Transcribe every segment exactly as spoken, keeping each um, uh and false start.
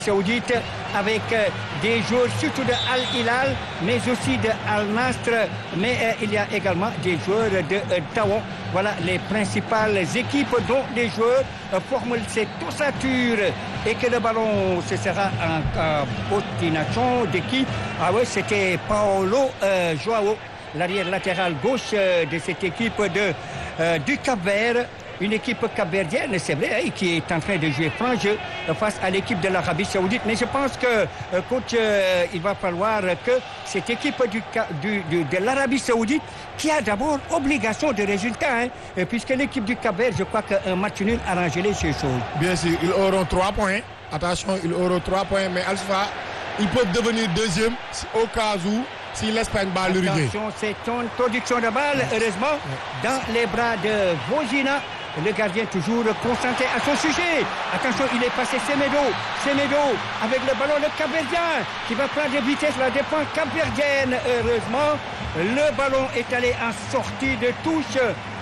Saoudite avec euh, des joueurs surtout de Al Hilal mais aussi de Al Nasr, mais euh, il y a également des joueurs de euh, Tawon. Voilà les principales équipes dont les joueurs euh, forment cette ossature et que le ballon ce sera en, en coordination de qui? Ah oui, c'était Paolo euh, Joao, l'arrière latéral gauche euh, de cette équipe de, euh, du Cap-Vert. Une équipe capverdienne, c'est vrai, hein, qui est en train de jouer franc jeu face à l'équipe de l'Arabie Saoudite. Mais je pense que, euh, coach, euh, il va falloir que cette équipe du, du, du, de l'Arabie Saoudite, qui a d'abord obligation de résultat, hein, puisque l'équipe du Cap-Vert, je crois qu'un match nul arrange les choses. Bien sûr, ils auront trois points. Attention, ils auront trois points, mais Alpha, ils peuvent devenir deuxième au cas où. Si l'Espagne bat l'Uruguay. Attention, c'est une production de balle, heureusement, dans les bras de Vojina. Le gardien toujours concentré à son sujet. Attention, il est passé Semedo. Semedo avec le ballon, le Cap-Verdien qui va prendre de vitesse la défense capverdienne. Heureusement, le ballon est allé en sortie de touche.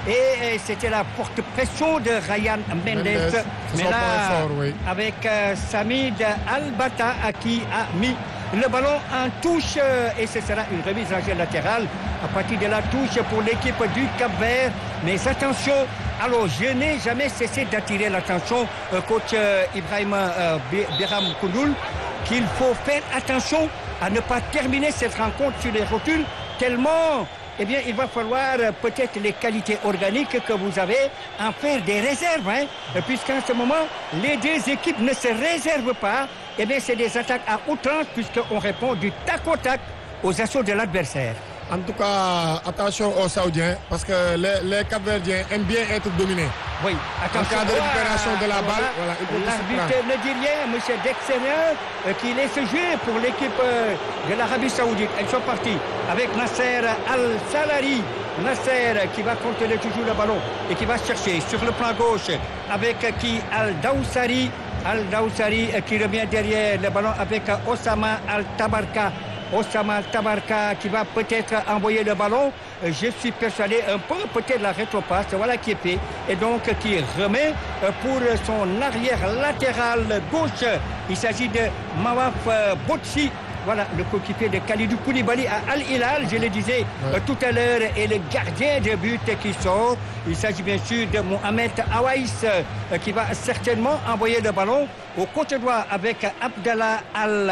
Et c'était la porte-pression de Ryan Mendes. Mendes Mais là, fort, oui. avec euh, Samid Al-Bata qui a mis le ballon en touche et ce sera une remise en jeu latérale à partir de la touche pour l'équipe du Cap-Vert. Mais attention, alors je n'ai jamais cessé d'attirer l'attention, euh, coach euh, Ibrahim euh, Biram Koundoul, qu'il faut faire attention à ne pas terminer cette rencontre sur les rotules tellement... Eh bien, il va falloir euh, peut-être les qualités organiques que vous avez en faire des réserves, hein, puisqu'en ce moment, les deux équipes ne se réservent pas. Eh bien, c'est des attaques à outrance, puisqu'on répond du tac au tac aux assauts de l'adversaire. En tout cas, attention aux Saoudiens, parce que les, les Cap-Verdiens aiment bien être dominés. Oui, attention. En cas de récupération de la balle, voilà, voilà, l'arbitre ne dit rien, monsieur Dexter, euh, qui laisse jouer pour l'équipe euh, de l'Arabie Saoudite. Elles sont parties avec Nasser Al-Salari. Nasser qui va contrôler toujours le ballon et qui va chercher sur le plan gauche avec euh, qui Al-Dawsari. Al-Dawsari euh, qui revient derrière le ballon avec euh, Osama Al-Tabarka. Osama Tabarka qui va peut-être envoyer le ballon. Je suis persuadé un peu peut-être la rétropasse, voilà qui est fait. Et donc qui remet pour son arrière latéral gauche. Il s'agit de Mawaf Botsi. Voilà le coéquipier de Khalidou Koulibaly à Al Hilal, je le disais ouais. euh, tout à l'heure, et le gardien de but qui sort. Il s'agit bien sûr de Mohamed Awaïs euh, qui va certainement envoyer le ballon au côté droit avec Abdallah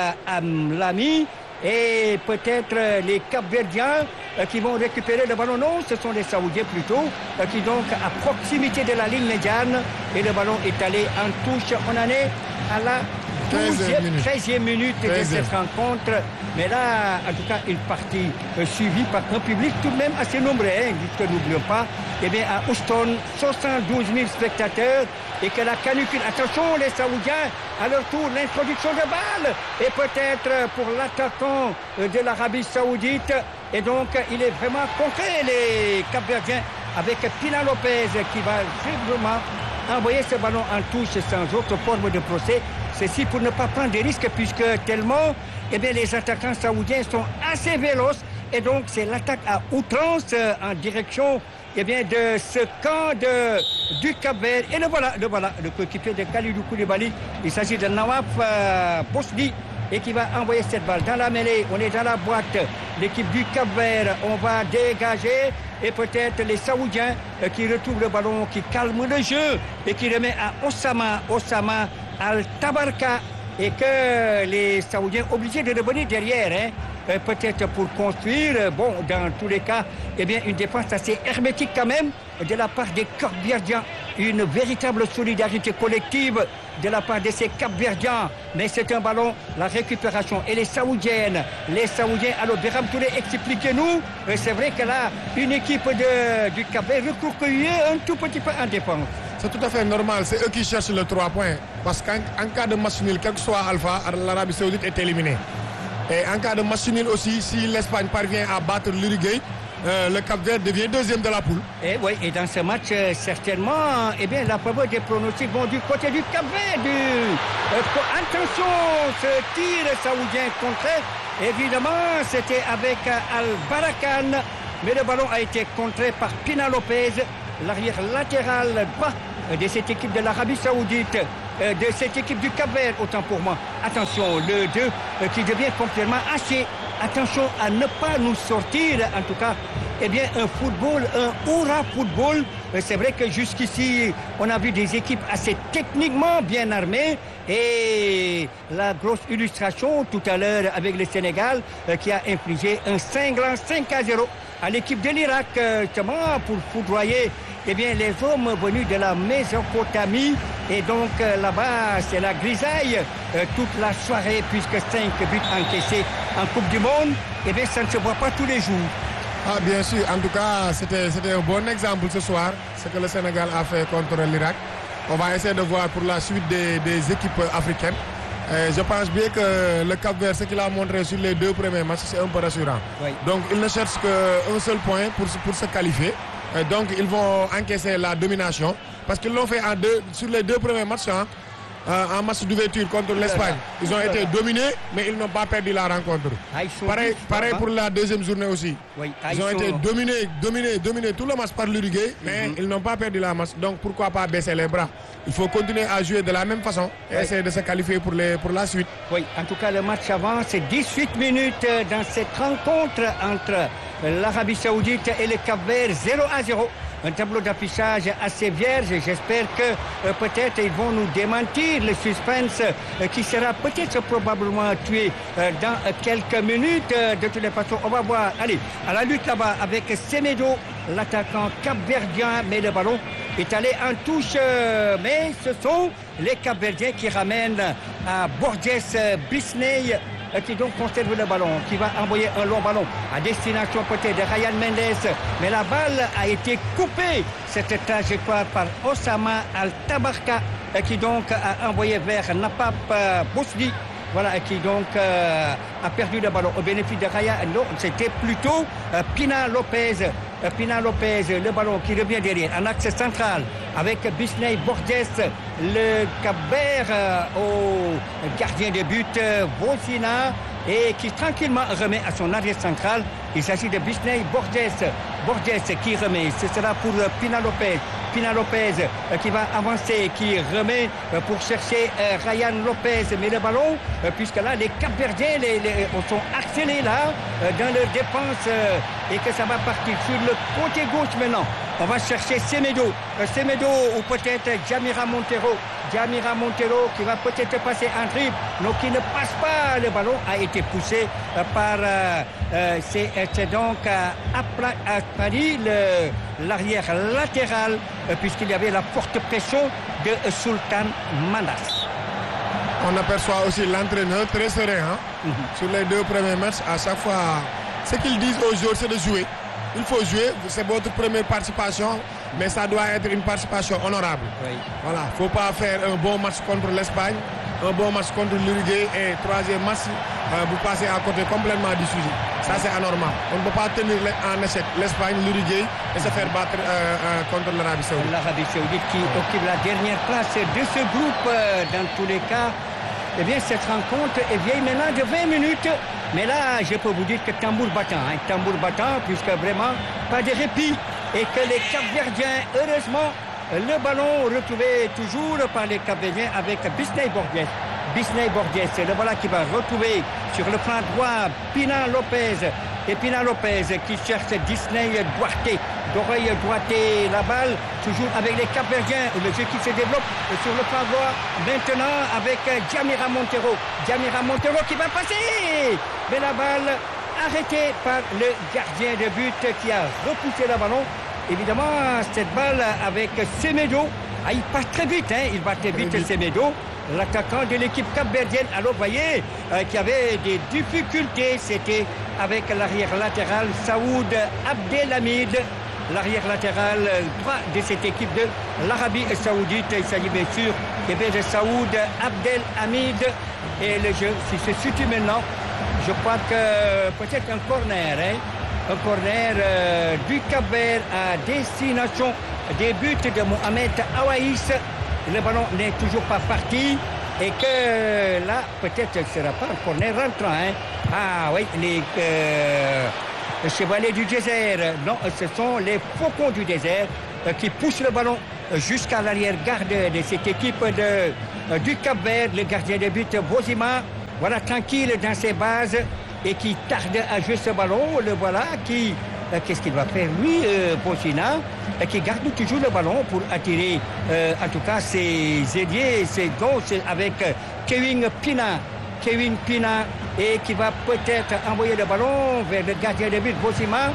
Al-Amlami. Et peut-être euh, les Cap-Verdiens euh, qui vont récupérer le ballon. Non, ce sont les Saoudiens plutôt, euh, qui donc à proximité de la ligne médiane. Et le ballon est allé en touche. On en est à la treizième minute de cette rencontre. Mais là, en tout cas, une partie euh, suivie par un public tout de même assez nombreux. Hein, que n'oublions pas, eh bien, à Houston, soixante-douze mille spectateurs. Et que la canicule, attention les Saoudiens, à leur tour l'introduction de balle, et peut-être pour l'attaquant de l'Arabie Saoudite, et donc il est vraiment contré les Cap-Verdiens avec Pina Lopez qui va vraiment envoyer ce ballon en touche sans autre forme de procès. Ceci pour ne pas prendre des risques puisque tellement eh bien, les attaquants saoudiens sont assez véloces et donc c'est l'attaque à outrance en direction eh bien, de ce camp de, du Cap-Vert. Et le voilà, le voilà, le coéquipier de Khalidou Koulibaly. Il s'agit de Nawaf euh, Bosli et qui va envoyer cette balle dans la mêlée. On est dans la boîte. L'équipe du Cap-Vert, on va dégager. Et peut-être les Saoudiens euh, qui retrouvent le ballon, qui calment le jeu et qui remet à Osama, Osama Al-Tabarka. Et que les Saoudiens obligés de revenir derrière, hein, euh, peut-être pour construire, bon, dans tous les cas, eh bien, une défense assez hermétique quand même, de la part des Cap-Verdiens, une véritable solidarité collective de la part de ces Cap-Verdiens. Mais c'est un ballon, la récupération. Et les Saoudiennes, les Saoudiens, alors Biram Touré, expliquez-nous, euh, c'est vrai que là, une équipe de, du Cap-Vert recroquevillée un tout petit peu en défense. C'est tout à fait normal, c'est eux qui cherchent le trois points. Parce qu'en en cas de match nul, quel que soit Alpha, l'Arabie Saoudite est éliminée. Et en cas de match nul aussi, si l'Espagne parvient à battre l'Uruguay, euh, le Cap-Vert devient deuxième de la poule. Et oui, et dans ce match, euh, certainement, eh bien, la faveur des pronostics vont du côté du Cap-Vert. Du... Euh, attention, ce tir saoudien contré, évidemment, c'était avec euh, Al-Barakan, mais le ballon a été contré par Pina Lopez, l'arrière latéral droit de cette équipe de l'Arabie Saoudite. euh, de cette équipe du Cap-Vert, autant pour moi. Attention, le deux euh, qui devient complètement haché. Attention à ne pas nous sortir, en tout cas, eh bien, un football, un hurrah football. Euh, c'est vrai que jusqu'ici, on a vu des équipes assez techniquement bien armées. Et la grosse illustration tout à l'heure avec le Sénégal euh, qui a infligé un cinglant cinq à zéro à l'équipe de l'Irak, euh, justement pour foudroyer eh bien, les hommes venus de la Mésopotamie. Et donc euh, là-bas, c'est la grisaille euh, toute la soirée, puisque cinq buts encaissés en Coupe du Monde, eh bien, ça ne se voit pas tous les jours. Ah, bien sûr. En tout cas, c'était, c'était un bon exemple ce soir, ce que le Sénégal a fait contre l'Irak. On va essayer de voir pour la suite des, des équipes africaines. Euh, je pense bien que le Cap-Vert, ce qu'il a montré sur les deux premiers matchs, c'est un peu rassurant. Oui. Donc, ils ne cherchent qu'un seul point pour, pour se qualifier. Euh, donc, ils vont encaisser la domination. Parce qu'ils l'ont fait en deux, sur les deux premiers matchs, hein, euh, en match d'ouverture contre l'Espagne. Ils ont été dominés, mais ils n'ont pas perdu la rencontre. Ah, pareil pareil pour la deuxième journée aussi. Oui. Ah, ils, ils ont sont... été dominés, dominés, dominés tout le match par l'Uruguay, mais mm-hmm. ils n'ont pas perdu la match. Donc, pourquoi pas baisser les bras? Il faut continuer à jouer de la même façon et oui. essayer de se qualifier pour, les, pour la suite. Oui, en tout cas, le match avance. C'est dix-huit minutes dans cette rencontre entre l'Arabie Saoudite et le Cap-Vert, zéro à zéro. Un tableau d'affichage assez vierge. J'espère que euh, peut-être ils vont nous démentir le suspense euh, qui sera peut-être probablement tué euh, dans euh, quelques minutes. Euh, de toutes les façons, on va voir. Allez, à la lutte là-bas avec Semedo, l'attaquant capverdien, mais le ballon est allé en touche. Euh, mais ce sont les Capverdiens qui ramènent à Borges Bisney, qui donc conserve le ballon, qui va envoyer un long ballon à destination peut-être de Ryan Mendes. Mais la balle a été coupée, cette trajectoire, par Osama Al-Tabarka, qui donc a envoyé vers Napap Bousli. Voilà, qui donc euh, a perdu le ballon au bénéfice de Raya. Non, c'était plutôt euh, Pina Lopez. Euh, Pina Lopez, le ballon qui revient derrière, en axe central, avec Bisney Borges, le Cap-Vert euh, au gardien de but, euh, Bozina, et qui tranquillement remet à son arrière central. Il s'agit de Bisney Borges. Borges qui remet, ce sera pour euh, Pina Lopez. Pina Lopez euh, qui va avancer, qui remet euh, pour chercher euh, Ryan Lopez. Mais le ballon, euh, puisque là, les Cap-Verdiens les, les, sont accélérés là, euh, dans leur défense, euh, et que ça va partir sur le côté gauche maintenant. On va chercher Semedo. Euh, Semedo ou peut-être Jamira Montero. Jamira Montero qui va peut-être passer en dribble, mais qui ne passe pas. Le ballon a été poussé euh, par euh, euh, c'est, c'est donc euh, Apani, l'arrière latéral, euh, puisqu'il y avait la forte pression de euh, Sultan Mandas. On aperçoit aussi l'entraîneur très serein hein, mm-hmm. sur les deux premiers matchs. À chaque fois, ce qu'ils disent aux joueurs, c'est de jouer. Il faut jouer, c'est votre première participation, mais ça doit être une participation honorable. Oui. Voilà, il ne faut pas faire un bon match contre l'Espagne, un bon match contre l'Uruguay et troisième match, euh, vous passez à côté complètement du sujet. Ça, c'est anormal. On ne peut pas tenir en échec l'Espagne, l'Uruguay et se faire battre euh, euh, contre l'Arabie Saoudite. L'Arabie Saoudite qui occupe la dernière place de ce groupe, euh, dans tous les cas. Eh bien, cette rencontre est vieille maintenant de vingt minutes. Mais là, je peux vous dire que tambour battant, hein, tambour battant, puisque vraiment, pas de répit. Et que les Capverdiens, heureusement, le ballon retrouvé toujours par les Capverdiens avec Bisney Borges. Bisney Borges, le voilà qui va retrouver sur le flanc droit Pina Lopez. Et Pina Lopez qui cherche Disney Duarte. D'oreille droitée, la balle, toujours avec les Capverdiens. Le jeu qui se développe sur le flanc droit. Maintenant avec Jamira Montero. Jamira Montero qui va passer. Mais la balle arrêtée par le gardien de but qui a repoussé le ballon. Évidemment, cette balle avec Semedo. Ah, il passe très vite, hein. Il va très vite, vite. Semedo, l'attaquant de l'équipe capverdienne. Alors, vous voyez, euh, qu'il y avait des difficultés. C'était avec l'arrière latéral Saoud Abdelhamid. L'arrière latéral droit de cette équipe de l'Arabie Saoudite. Il s'agit bien sûr de Saoud Abdelhamid. Et le jeu, si se situe maintenant, je crois que peut-être un corner, hein. Un corner euh, du Cap-Vert à destination des buts de Mohamed Aouaïs. Le ballon n'est toujours pas parti. Et que là, peut-être ce ne sera pas un corner rentrant. Hein. Ah oui, les, euh, les chevaliers du désert. Non, ce sont les faucons du désert euh, qui poussent le ballon jusqu'à l'arrière-garde de cette équipe de, euh, du Cap-Vert, le gardien de but Bozima, voilà, tranquille dans ses bases et qui tarde à jouer ce ballon. Le voilà qui, euh, qu'est-ce qu'il va faire lui, euh, Bozina, euh, qui garde toujours le ballon pour attirer, euh, en tout cas, ses ailiers, ses gosses avec euh, Kevin Pina. Kevin Pina et qui va peut-être envoyer le ballon vers le gardien de but Bozima,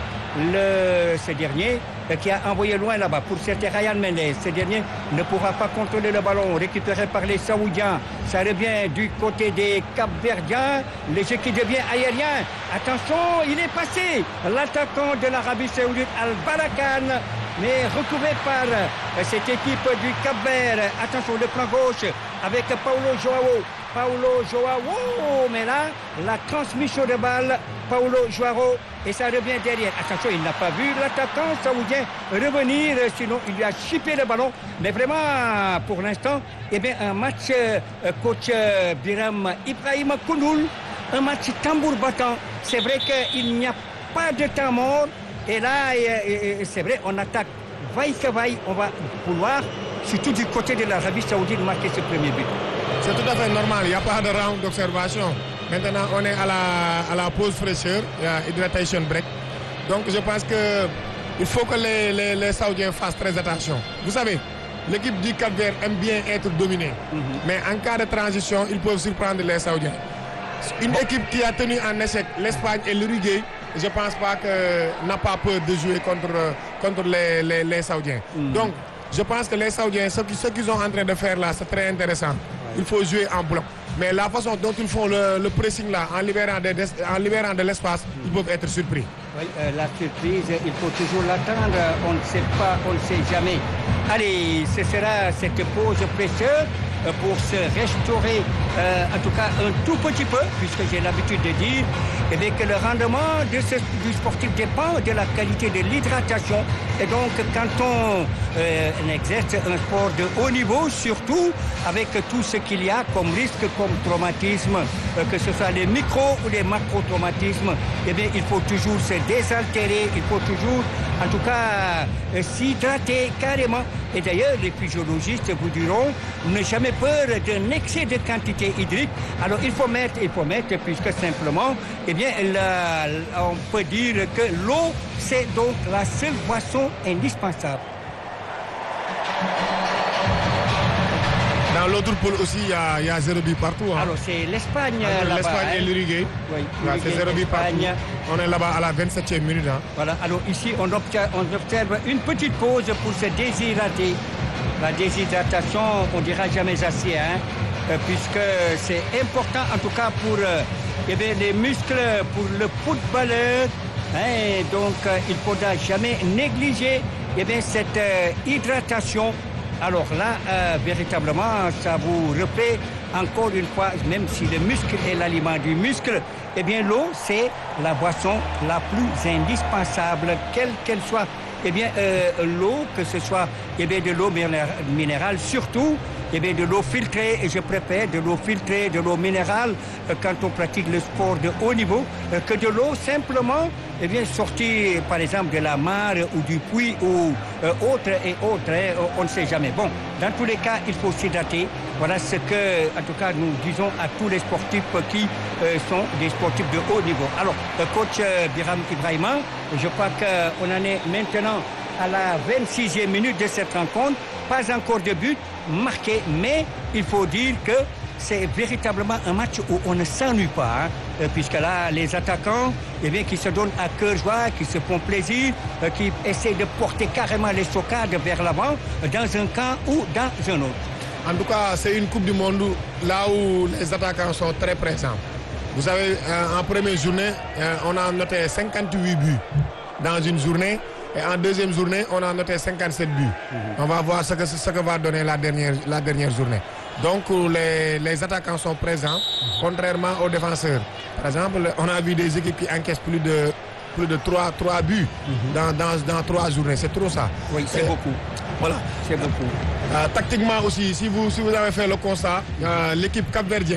le, ce dernier euh, qui a envoyé loin là-bas. Pour c'était Ryan Mendes. Ce dernier ne pourra pas contrôler le ballon récupéré par les Saoudiens. Ça revient du côté des Cap-Verdiens. Le jeu qui devient aérien. Attention, il est passé. L'attaquant de l'Arabie Saoudite, Al-Barakan, mais recouvert par euh, cette équipe du Cap-Vert. Attention, le plan gauche avec Paulo Joao. Paulo Joao, mais là, la transmission de balle, Paulo Joao, et ça revient derrière. Attention, il n'a pas vu l'attaquant saoudien revenir, sinon il lui a chippé le ballon. Mais vraiment, pour l'instant, eh bien, un match, euh, coach euh, Biram Ibrahim Kounoul, un match tambour battant. C'est vrai qu'il n'y a pas de temps mort, et là, et, et, c'est vrai, on attaque vaille que vaille, on va vouloir, surtout du côté de l'Arabie Saoudite, marquer ce premier but. C'est tout à fait normal, il n'y a pas de round d'observation. Maintenant, on est à la, à la pause fraîcheur, il y a hydration break. Donc, je pense qu'il faut que les, les, les Saoudiens fassent très attention. Vous savez, l'équipe du Cap-Vert aime bien être dominée. Mm-hmm. Mais en cas de transition, ils peuvent surprendre les Saoudiens. Une équipe qui a tenu en échec l'Espagne et l'Uruguay, je ne pense pas que n'a pas peur de jouer contre, contre les, les, les Saoudiens. Mm-hmm. Donc, je pense que les Saoudiens, ce qu'ils ce qu'ils sont en train de faire là, c'est très intéressant. Il faut jouer en bloc. Mais la façon dont ils font le, le pressing là, en libérant de, en libérant de l'espace, ils peuvent être surpris. Oui, euh, la surprise, il faut toujours l'attendre. On ne sait pas, on ne sait jamais. Allez, ce sera cette pause précieuse pour se restaurer, euh, en tout cas un tout petit peu, puisque j'ai l'habitude de dire eh bien, que le rendement de ce, du sportif dépend de la qualité de l'hydratation. Et donc, quand on euh, exerce un sport de haut niveau, surtout avec tout ce qu'il y a comme risque, comme traumatisme, euh, que ce soit les micro ou les macro-traumatismes, eh bien, il faut toujours se désaltérer, il faut toujours, en tout cas, euh, s'hydrater carrément. Et d'ailleurs, les physiologistes vous diront, ne jamais peur d'un excès de quantité hydrique. Alors, il faut mettre, il faut mettre, puisque simplement, eh bien, la, on peut dire que l'eau, c'est donc la seule boisson indispensable. Dans l'autre poule aussi, il y a, il y a zéro but partout. Hein. Alors, c'est l'Espagne ah, là-bas. L'Espagne hein. et l'Uruguay. Oui, là, c'est zéro but partout. On est là-bas à la vingt-septième minute. Hein. Voilà, alors ici, on observe, on observe une petite pause pour se déshydrater. La déshydratation, on ne dira jamais assez, hein, euh, puisque c'est important, en tout cas pour euh, eh bien, les muscles, pour le footballeur. Hein, donc, euh, il ne faudra jamais négliger eh bien, cette euh, hydratation. Alors là, euh, véritablement, ça vous refait encore une fois, même si le muscle est l'aliment du muscle, eh bien l'eau, c'est la boisson la plus indispensable, quelle qu'elle soit. Eh bien, euh, l'eau, que ce soit eh bien, de l'eau minérale, surtout, eh bien, de l'eau filtrée, et je préfère de l'eau filtrée, de l'eau minérale, euh, quand on pratique le sport de haut niveau, euh, que de l'eau simplement, eh bien, sortie, par exemple, de la mare ou du puits ou euh, autre et autre, hein, on ne sait jamais. Bon, dans tous les cas, il faut s'hydrater. Voilà ce que, en tout cas, nous disons à tous les sportifs qui euh, sont des sportifs de haut niveau. Alors, le coach euh, Biram Ibrahima, je crois qu'on en est maintenant à la vingt-sixième minute de cette rencontre. Pas encore de but marqué, mais il faut dire que c'est véritablement un match où on ne s'ennuie pas, hein, puisque là, les attaquants, eh bien, qui se donnent à cœur joie, qui se font plaisir, euh, qui essaient de porter carrément les socades vers l'avant, dans un camp ou dans un autre. En tout cas, c'est une Coupe du Monde là où les attaquants sont très présents. Vous savez, euh, en première journée, euh, on a noté cinquante-huit buts dans une journée. Et en deuxième journée, on a noté cinquante-sept buts. Mmh. On va voir ce que, ce que va donner la dernière, la dernière journée. Donc, les, les attaquants sont présents, mmh. contrairement aux défenseurs. Par exemple, on a vu des équipes qui encaissent plus de, plus de trois, trois buts mmh. dans, dans, dans trois journées. C'est trop ça. Oui, c'est beaucoup. Voilà. C'est beaucoup. Euh, tactiquement aussi, si vous, si vous avez fait le constat, euh, l'équipe capverdienne,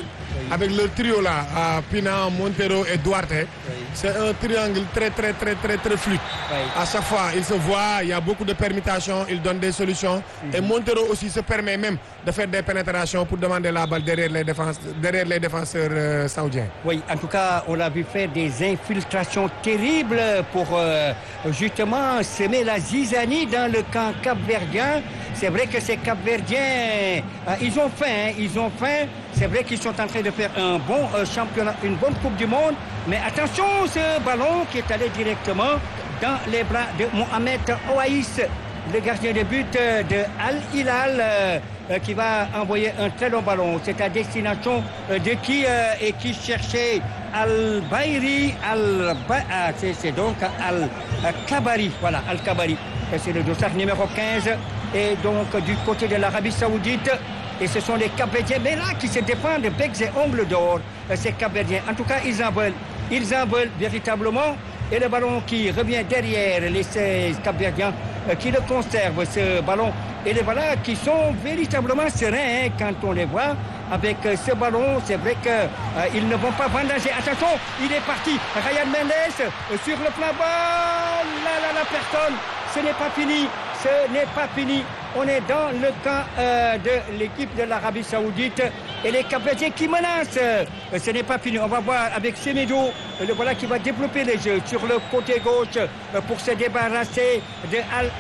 avec leur trio là, à Pina, Montero et Duarte, oui. C'est un triangle très très très très très fluide. Oui. À chaque fois, ils se voient, il y a beaucoup de permutations, ils donnent des solutions. Mm-hmm. Et Montero aussi se permet même de faire des pénétrations pour demander la balle derrière les, défense, derrière les défenseurs euh, saoudiens. Oui, en tout cas, on l'a vu faire des infiltrations terribles pour euh, justement semer la zizanie dans le camp capverdien. C'est vrai que ces Capverdiens, euh, ils ont faim, hein, ils ont faim. C'est vrai qu'ils sont en train de faire un bon euh, championnat, une bonne Coupe du Monde. Mais attention, ce ballon qui est allé directement dans les bras de Mohamed Ouaïs, le gardien de but de Al Hilal, euh, euh, qui va envoyer un très long ballon. C'est à destination euh, de qui euh, et qui cherchait Al-Bayri, Al ah, c'est donc Al-Kabari. Voilà, Al-Kabari. C'est le dossard numéro quinze. Et donc du côté de l'Arabie Saoudite, et ce sont les Capverdiens, mais là qui se défendent becs et ongles d'or, ces Capverdiens. En tout cas, ils en veulent, ils en veulent véritablement. Et le ballon qui revient derrière les seize Capverdiens euh, qui le conservent, ce ballon. Et les voilà qui sont véritablement sereins hein, quand on les voit avec euh, ce ballon. C'est vrai qu'ils euh, ne vont pas vendanger. Attention, il est parti. Ryan Mendes euh, sur le plan bas. Là, là, la personne. Ce n'est pas fini. Ce n'est pas fini. On est dans le camp euh, de l'équipe de l'Arabie Saoudite et les Capverdiens qui menacent. Euh, ce n'est pas fini. On va voir avec Semedo, le voilà qui va développer les jeux sur le côté gauche euh, pour se débarrasser de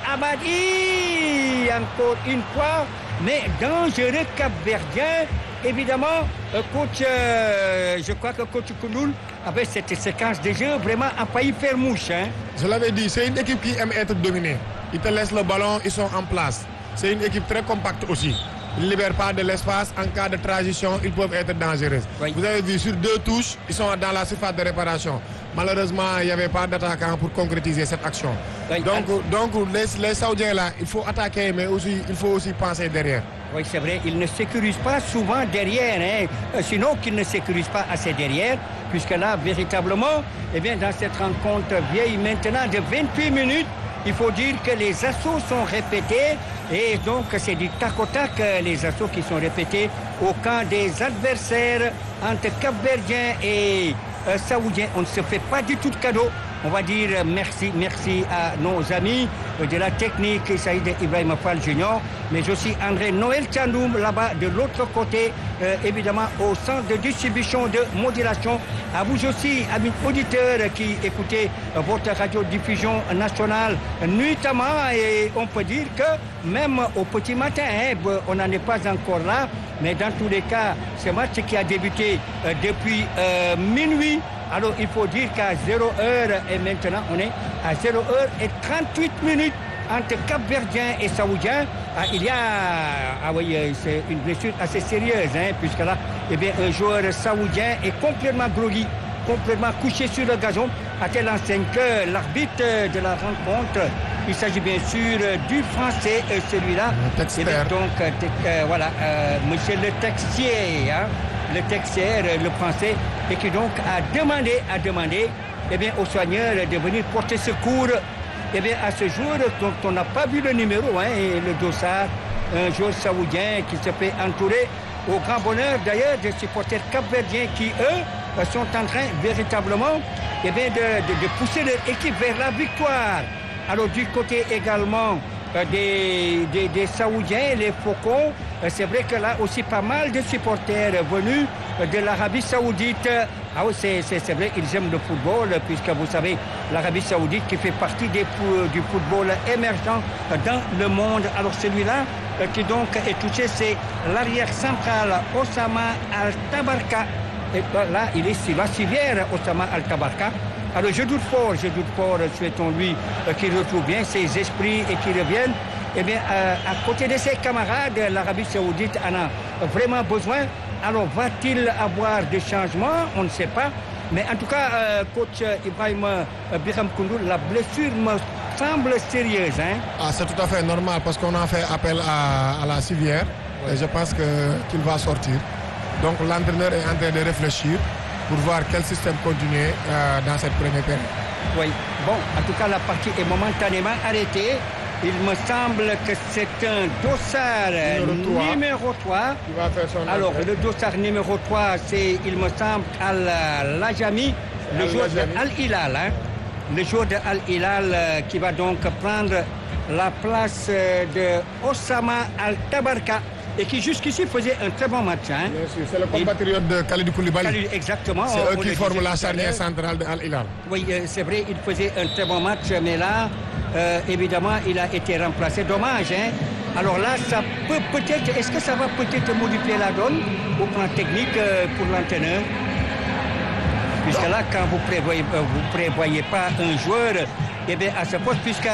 Al-Abadi. Encore une fois, mais dangereux Capverdien. Évidemment, euh, coach, euh, je crois que coach Koundoul, avec cette séquence de jeu, vraiment a failli faire mouche. Hein. Je l'avais dit, c'est une équipe qui aime être dominée. Ils te laissent le ballon, ils sont en place. C'est une équipe très compacte aussi. Ils ne libèrent pas de l'espace. En cas de transition, ils peuvent être dangereux. Oui. Vous avez vu, sur deux touches, ils sont dans la surface de réparation. Malheureusement, il n'y avait pas d'attaquant pour concrétiser cette action. Oui. Donc, donc les, les Saoudiens là, il faut attaquer, mais aussi, il faut aussi penser derrière. Oui, c'est vrai, ils ne sécurisent pas souvent derrière, hein. Sinon qu'ils ne sécurisent pas assez derrière, puisque là, véritablement, eh bien, dans cette rencontre vieille maintenant de vingt-huit minutes, il faut dire que les assauts sont répétés et donc c'est du tac au tac les assauts qui sont répétés au camp des adversaires entre Capverdiens et euh, Saoudiens. On ne se fait pas du tout de cadeau. On va dire merci, merci à nos amis de la technique, Saïd Ibrahim Fall Junior, mais aussi André Noël Tchandoum là-bas de l'autre côté, euh, évidemment au centre de distribution de modulation. À vous aussi, amis auditeurs qui écoutez votre radiodiffusion nationale nuitamment, et on peut dire que même au petit matin, hein, on n'en est pas encore là, mais dans tous les cas, ce match qui a débuté euh, depuis euh, minuit. Alors, il faut dire qu'à zéro heure, et maintenant, on est à zéro heure et trente-huit minutes entre Capverdiens et Saoudiens. Ah, il y a, ah oui, c'est une blessure assez sérieuse, hein, puisque là, eh bien, un joueur saoudien est complètement groggy, complètement couché sur le gazon, à telle enseigne que l'arbitre de la rencontre, il s'agit bien sûr du français, celui-là. Le bien, donc, euh, voilà, euh, monsieur le Texier, hein, le Texier, le français, et qui donc a demandé, a demandé eh bien, aux soigneurs de venir porter secours eh bien, à ce joueur dont on n'a pas vu le numéro, hein, et le dossard, un joueur saoudien qui se fait entourer au grand bonheur d'ailleurs des supporters capverdiens qui, eux, sont en train véritablement eh bien, de, de, de pousser leur équipe vers la victoire. Alors du côté également euh, des, des, des Saoudiens, les Faucons, euh, c'est vrai que là aussi pas mal de supporters venus euh, de l'Arabie Saoudite. Ah oui, c'est, c'est, c'est vrai, ils aiment le football, puisque vous savez, l'Arabie Saoudite qui fait partie des, du football émergent dans le monde. Alors celui-là, euh, qui donc est touché, c'est l'arrière central Osama Al-Tabarka. Et là, il est sur la civière, Osama Al-Tabarka. Alors je doute fort, je doute fort, souhaitons-lui euh, qu'il retrouve bien ses esprits et qu'il revienne. Eh bien, euh, à côté de ses camarades, l'Arabie Saoudite en a vraiment besoin. Alors, va-t-il avoir des changements? On ne sait pas. Mais en tout cas, euh, coach Ibrahim euh, Biram Koundoul, la blessure me semble sérieuse. Hein? Ah, c'est tout à fait normal parce qu'on a fait appel à, à la civière. Ouais. Et je pense que, qu'il va sortir. Donc, l'entraîneur est en train de réfléchir pour voir quel système continuer euh, dans cette première période. Oui, bon, en tout cas, la partie est momentanément arrêtée. Il me semble que c'est un dossard numéro trois. Il va faire son Alors, entrée. le dossard numéro trois, c'est, il me semble, Al-Lajami, le joueur de Al-Hilal. Hein. Le joueur de Al-Hilal euh, qui va donc prendre la place euh, de Osama Al-Tabarka et qui jusqu'ici faisait un très bon match. Hein. Bien sûr, c'est le compatriote de Khalidou Koulibaly. Khalid, exactement. C'est on- eux on qui le forment disait la tout à charnière l'heure. centrale de Al-Hilal. Oui, euh, c'est vrai, il faisait un très bon match, mais là, euh, évidemment, il a été remplacé. Dommage, hein. Alors là, ça peut peut-être, est-ce que ça va peut-être modifier la donne au plan technique euh, pour l'entraîneur? Puisque là, quand vous prévoyez, euh, vous prévoyez pas un joueur, eh bien, à ce poste, puisque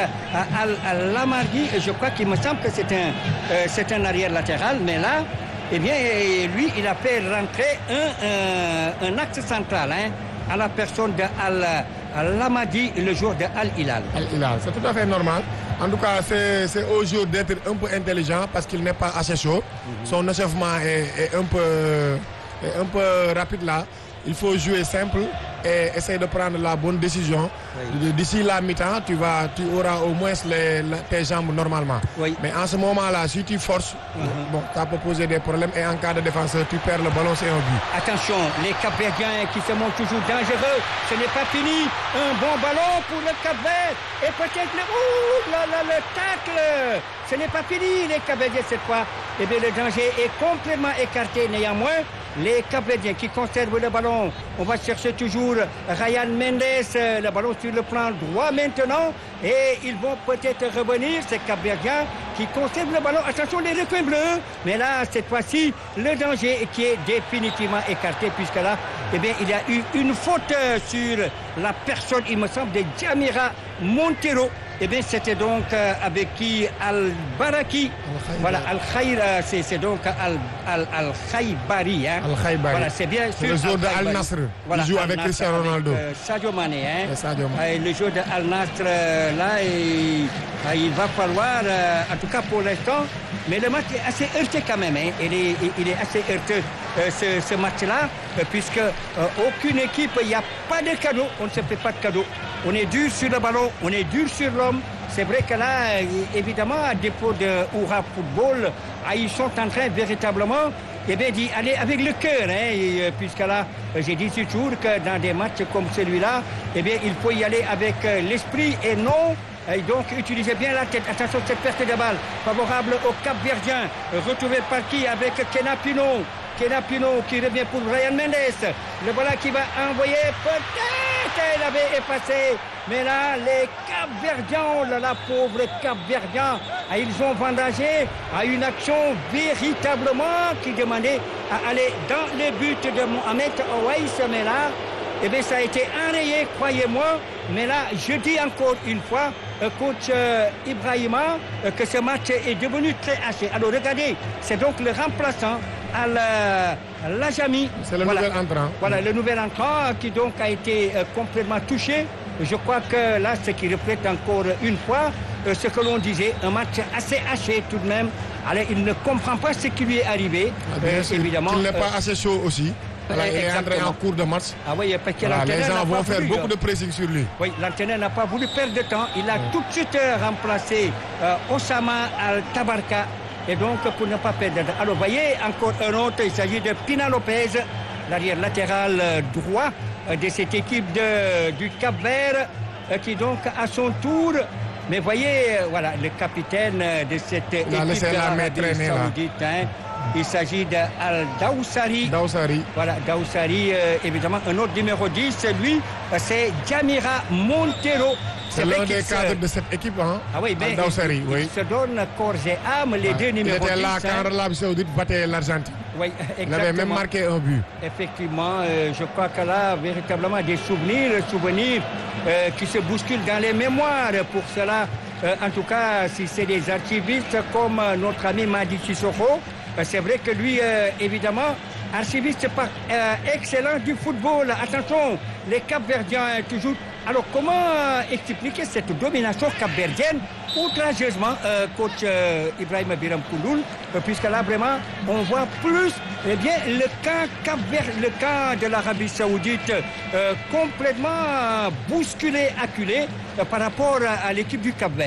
Al-Lamardi, je crois qu'il me semble que c'est un, euh, c'est un arrière latéral, mais là, eh bien, lui, il a fait rentrer un, euh, un axe central, hein, à la personne de Al- Al-Lamadi, le joueur de Al-Hilal. Al-Hilal, c'est tout à fait normal. En tout cas, c'est c'est au jour d'être un peu intelligent parce qu'il n'est pas assez chaud. Son échauffement est, est un peu, est un peu rapide là. Il faut jouer simple et essayer de prendre la bonne décision. Oui. D'ici la mi-temps, tu, vas, tu auras au moins les, la- tes jambes normalement. Oui. Mais en ce moment-là, si tu forces, Mhm. bon, ça peut poser des problèmes. Et en cas de défenseur, tu perds le ballon, c'est un but. Attention, les Cap-Verdiens qui se montrent toujours dangereux. Ce n'est pas fini. Un bon ballon pour le Cap-Vert. Et peut-être le, ouh, là, là, le tacle. Ce n'est pas fini, les Cap-Verdiens cette fois. Eh bien, le danger est complètement écarté. Néanmoins, les Cap-Verdiens qui conservent le ballon. On va chercher toujours Ryan Mendes. Le ballon sur le plan droit maintenant. Et ils vont peut-être revenir, ces Cap-Verdiens qui conservent le ballon. Attention, les recoins bleus. Mais là, cette fois-ci, le danger qui est définitivement écarté. Puisque là, eh bien, il y a eu une faute sur la personne, il me semble, de Jamira Montero. Eh bien, c'était donc euh, avec qui Al-Baraki. Al-Khaïbar. Voilà, Al-Khaïr, euh, c'est, c'est donc Al, Al, Al-Khaïbari. Hein. Al-Khaïbari. Voilà, c'est bien C'est sûr. le joueur de Al-Khaïbari. Al-Nasr. Il joue avec Al-Nasr Cristiano Ronaldo. euh, Sadio Mané. Hein. Et Sadio Mané. Euh, le joueur de Al-Nasr, euh, là, il, euh, il va falloir, euh, en tout cas pour l'instant, mais le match est assez heurté quand même. Hein. Il, est, il est assez heurté, euh, ce, ce match-là, euh, puisque euh, aucune équipe, il n'y a pas de cadeau. On ne se fait pas de cadeau. On est dur sur le ballon, on est dur sur l'homme. C'est vrai que là, évidemment, à dépôt de Oura Football, ah, ils sont en train véritablement eh bien, d'y aller avec le cœur. Hein, et, euh, puisque là, j'ai dit toujours que dans des matchs comme celui-là, eh bien, il faut y aller avec euh, l'esprit et non. Et donc, utilisez bien la tête. Attention, cette perte de balle favorable au Cap-Verdien. Retrouvé par qui? Avec Kena Pino. Kena Pino qui revient pour Ryan Mendes. Le voilà qui va envoyer. Peut-être elle avait effacé. Mais là, les Cap-Verdiens, oh là là, pauvres Cap-Verdiens, ah, ils ont vendagé à une action véritablement qui demandait à aller dans les buts de Mohamed Ouaïs. Mais là, eh bien, ça a été enrayé, croyez-moi. Mais là, je dis encore une fois, euh, coach euh, Ibrahima, euh, que ce match est devenu très haché. Alors, regardez, c'est donc le remplaçant à l'Ajami. C'est le voilà. nouvel entrant. Voilà, le nouvel entrant qui donc a été euh, complètement touché. Je crois que là, ce qui reflète encore une fois euh, ce que l'on disait, un match assez haché tout de même. Alors, il ne comprend pas ce qui lui est arrivé, Ah, bien euh, sûr. évidemment. Il n'est euh, pas assez chaud aussi. Voilà, il est entré exactement. en cours de match. Ah oui, parce que Voilà, les l'entraîneur gens n'a vont pas faire voulu, beaucoup hein. de pressing sur lui. Oui, l'entraîneur n'a pas voulu perdre de temps. Il a tout de suite euh, remplacé euh, Osama Al-Tabarka. Et donc, pour ne pas perdre de temps. Alors, vous voyez, encore un autre, il s'agit de Pina Lopez, l'arrière latéral euh, droit euh, de cette équipe de, du Cap-Vert, euh, qui donc, à son tour, mais voyez, euh, voilà, le capitaine euh, de cette Il a équipe laissé de la main l'Arabie traîner, là. Saoudite, hein. Il s'agit d'Al-Dawsari. Daoussari. Voilà, Daoussari, euh, évidemment, un autre numéro dix, lui, euh, c'est Jamira Montero. C'est vrai l'un qu'il des se- cadres de cette équipe, hein. Ah oui, mais Daoussari, il, oui. il se donne corps et âme, les deux Il numéros était là dix. quand hein. l'Arabie Saoudite battait l'Argentine. Oui, Il avait même exactement. marqué un but. Effectivement, euh, je crois que là, véritablement, des souvenirs, souvenirs euh, qui se bousculent dans les mémoires. Pour cela, euh, en tout cas, si c'est des archivistes comme euh, notre ami Madi Sissoko, euh, c'est vrai que lui, euh, évidemment, archiviste par, euh, excellent du football. Attention, les Cap-Verdiens toujours. Alors, comment euh, expliquer cette domination capverdienne outrageusement, euh, coach euh, Ibrahim Biram Kouloul, euh, puisque là, vraiment, on voit plus, eh bien, le camp Cap-Vert, le camp de l'Arabie Saoudite, euh, complètement euh, bousculé, acculé euh, par rapport à, à l'équipe du Cap-Vert.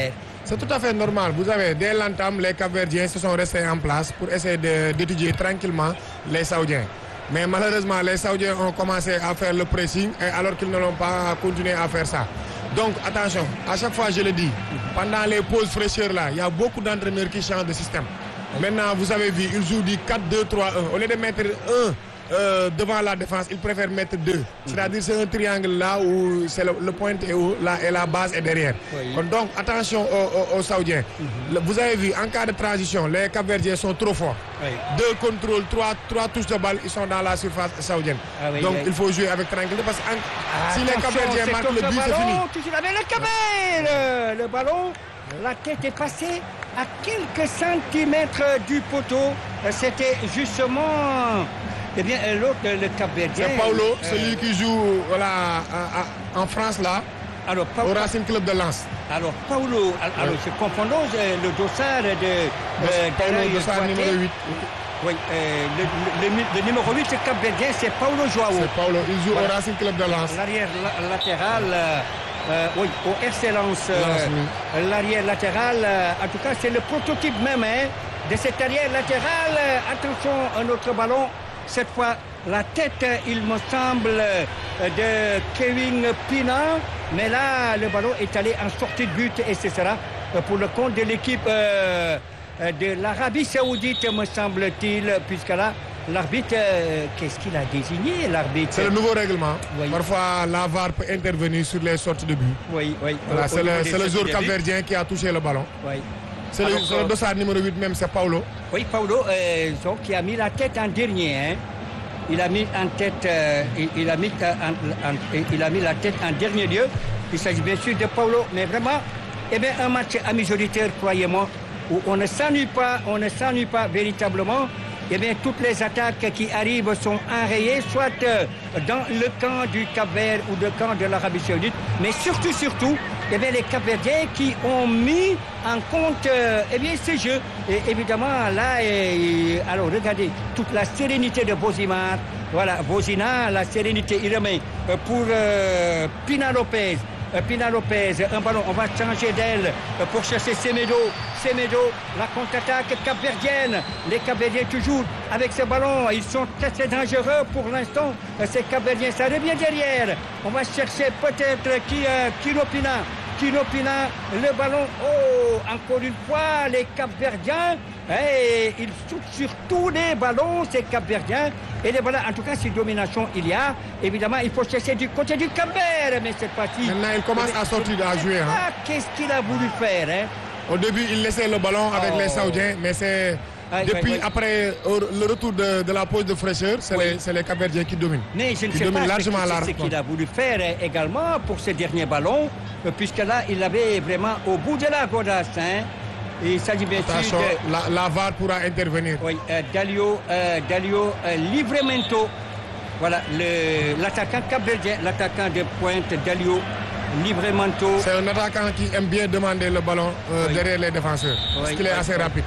C'est tout à fait normal. Vous avez, dès l'entame, les Cap-Verdiens se sont restés en place pour essayer de- d'étudier tranquillement les Saoudiens. Mais malheureusement, les Saoudiens ont commencé à faire le pressing et alors qu'ils ne l'ont pas continué à faire ça. Donc attention, à chaque fois je le dis, pendant les pauses fraîcheurs là, il y a beaucoup d'entraîneurs qui changent de système. Maintenant, vous avez vu, ils jouent du quatre deux trois un. Au lieu de mettre un euh, devant la défense, ils préfèrent mettre deux. C'est-à-dire c'est un triangle là où c'est le, le point est où là, et la base est derrière. Oui. Donc, donc, attention aux, aux- aux Saoudiens. Le- Vous avez vu, en cas de transition, les Cap-Verdiens sont trop forts. Oui. Deux contrôles, trois, trois touches de balle, ils sont dans la surface saoudienne. Ah oui, Donc oui. il faut jouer avec tranquillité parce que en- si les Attention, Cap-Verdiens c'est marquent contre le but, c'est ballon, fini. toujours avec le Cabel. Le ballon, la tête est passée à quelques centimètres du poteau. C'était justement, eh bien, l'autre, le Cap-Verdien. C'est Paulo, euh, celui qui joue voilà, à- à- en France là, Alors, Pa- au Racing Club de Lens. alors Paulo, al- alors Oui. je confondons euh, le dossard de, de Paulo d'Alain Dossard, Duarte. numéro huit. Oui, euh, le, le- le- le numéro huit, c'est Cap-Verdien, c'est Paulo Joao. C'est Paulo, il joue Voilà. au Racing Club de Lens. L'arrière la- latéral, euh, euh, oui, au R C Lens, euh, Lens, oui. l'arrière latéral, euh, en tout cas, c'est le prototype même hein, de cet arrière latéral. Euh, attention, un autre ballon, cette fois la tête, euh, il me semble, euh, de Kevin Pina, mais là, le ballon est allé en sortie de but et ce sera euh, pour le compte de l'équipe euh, euh, de l'Arabie Saoudite, me semble-t-il, puisque là, l'arbitre, euh, qu'est-ce qu'il a désigné, l'arbitre? C'est le nouveau règlement. Oui. Parfois, la V A R peut intervenir sur les sorties de but. Oui, oui. Voilà, Au- c'est au niveau le, des c'est le joueur sorties de but. capverdien qui a touché le ballon. Oui. C'est le, Alors, c'est le euh, dossard numéro huit même, c'est Paulo. Oui, Paulo, euh, donc, qui a mis la tête en dernier. Hein. Il a mis en tête, euh, il, il a mis en- en- il a mis la tête en dernier lieu. Il s'agit bien sûr de Paulo, mais vraiment, eh bien, un match ami solitaire, croyez-moi, où on ne s'ennuie pas, on ne s'ennuie pas véritablement. Eh bien, toutes les attaques qui arrivent sont enrayées, soit euh, dans le camp du Cap-Vert ou le camp de l'Arabie Saoudite, mais surtout, surtout, eh bien, les Cap-Verdiens qui ont mis en compte euh, eh bien, ce jeu. Et évidemment, là, et, alors regardez, toute la sérénité de Bozimar, voilà, Bozina, la sérénité, il remet euh, pour euh, Pina Lopez. Euh, Pina Lopez, un ballon, on va changer d'aile euh, pour chercher Semedo. Semedo, la contre-attaque capverdienne. Les Capverdiens toujours avec ce ballon, ils sont très très dangereux pour l'instant. Euh, Ces Capverdiens, ça revient derrière. On va chercher peut-être qui, euh, Kino Pina. Kino Pina, le ballon, oh, encore une fois, les Capverdiens, hey, ils sautent sur tous les ballons, ces Capverdiens. Et les voilà, en tout cas, si domination il y a, évidemment, il faut chercher du côté du Cap-Vert, mais cette fois-ci... Maintenant, il commence à sortir, à jouer. Hein. Ah, qu'est-ce qu'il a voulu faire, hein? Au début, il laissait le ballon avec Oh. les Saoudiens, mais c'est Aïe, depuis aïe, aïe. après au- le retour de, de la pause de fraîcheur, c'est Oui. les, c'est les Capverdiens qui dominent. Mais je ne Qui sais domine pas ce largement qu'il- la ce qu'il rencontre. a voulu faire euh, également pour ce dernier ballon, euh, puisque là, il avait vraiment au bout de la godasse. Hein. Il s'agit bien Attention, sûr de... la, la V A R pourra intervenir. Oui, euh, Dalio, euh, Dalio euh, Livramento. Voilà, le- l'attaquant capverdien, l'attaquant de pointe, Dalio Livramento. C'est un attaquant qui aime bien demander le ballon euh, Oui. derrière les défenseurs, parce Oui, qu'il est oui, assez oui. rapide.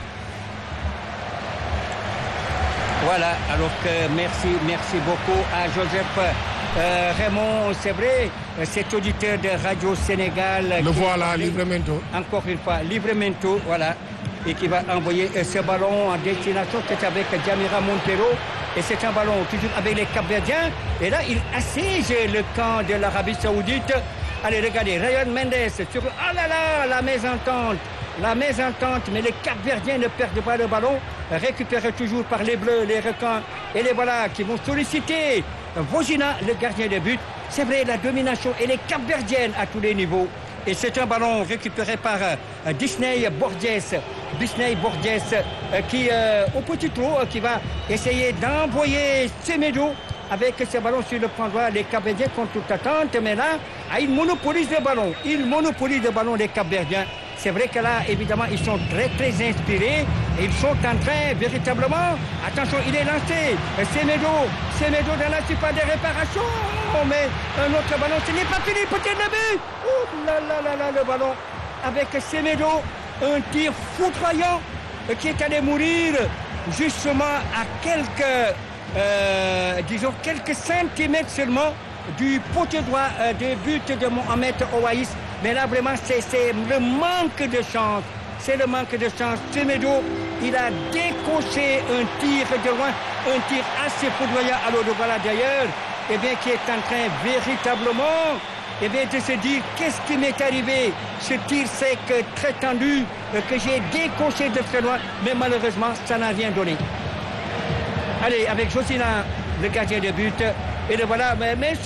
Voilà, alors que merci, merci beaucoup à Joseph euh, Raymond. C'est vrai, euh, cet auditeur de Radio Sénégal. Le qui voilà, parlait- Livramento. Encore une fois, Livramento, voilà, et qui va envoyer euh, ce ballon en destination, c'est avec Jamira Montero. Et c'est un ballon toujours avec les Capverdiens. Et là, il assiège le camp de l'Arabie Saoudite. Allez, regardez, Ryan Mendes sur... Oh là là, la mésentente. La mésentente, mais les Capverdiens ne perdent pas le ballon. Récupéré toujours par les Bleus, les requins. Et les voilà qui vont solliciter Vojina, le gardien de but. C'est vrai, la domination, elle est capverdienne à tous les niveaux. Et c'est un ballon récupéré par euh, Disney Borges. Disney Borges euh, qui, euh, au petit trou, euh, qui va essayer d'envoyer Semedo avec ce ballon sur le point droit. Les Capverdiens contre toute attente, mais là, ah, ils monopolisent le ballon. Ils monopolisent le ballon, les Capverdiens. C'est vrai que là, évidemment, ils sont très, très inspirés. Et ils sont en train, véritablement, attention, il est lancé. Semedo, Semedo dans la surface de réparation. Oh, mais un autre ballon, ce n'est pas fini, peut-être le but. Ouh là là là là, le ballon avec Semedo, un tir foudroyant euh, qui est allé mourir justement à quelques, euh, disons, quelques centimètres seulement du poteau droit euh, de but de Mohamed Ouaïs. Mais là, vraiment, c'est le manque de chance. C'est le manque de chance. Semedo, il a décoché un tir de loin, un tir assez foudroyant. Alors, le voilà d'ailleurs, eh bien, qui est en train véritablement, eh bien, de se dire, qu'est-ce qui m'est arrivé? Ce tir sec très tendu, que j'ai décoché de très loin, mais malheureusement, ça n'a rien donné. Allez, avec Josina, le gardien de but, et le voilà, mais, mais